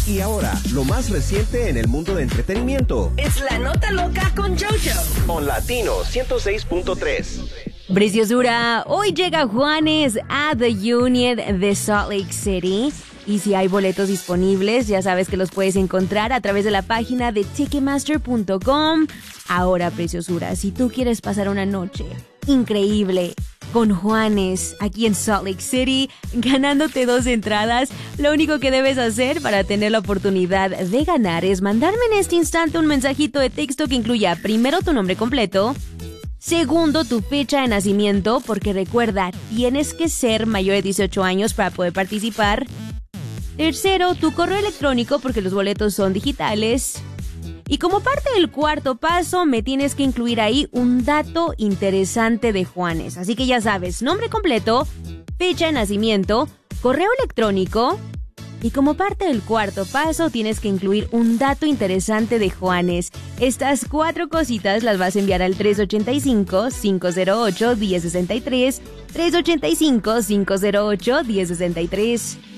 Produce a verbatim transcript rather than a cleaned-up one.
Y ahora, lo más reciente en el mundo de entretenimiento. Es la nota loca con JoJo. On Latino ciento seis punto tres. Preciosura, hoy llega Juanes a The Union de Salt Lake City. Y si hay boletos disponibles, ya sabes que los puedes encontrar a través de la página de ticketmaster punto com. Ahora, preciosura, si tú quieres pasar una noche increíble con Juanes aquí en Salt Lake City, ganándote dos entradas, lo único que debes hacer para tener la oportunidad de ganar es mandarme en este instante un mensajito de texto que incluya primero tu nombre completo, segundo tu fecha de nacimiento, porque recuerda, tienes que ser mayor de dieciocho años para poder participar. Tercero, tu correo electrónico, porque los boletos son digitales. Y como parte del cuarto paso, me tienes que incluir ahí un dato interesante de Juanes. Así que ya sabes, nombre completo, fecha de nacimiento, correo electrónico. Y como parte del cuarto paso, tienes que incluir un dato interesante de Juanes. Estas cuatro cositas las vas a enviar al tres ocho cinco, cinco cero ocho, uno cero seis tres, tres ocho cinco, cinco cero ocho, uno cero seis tres.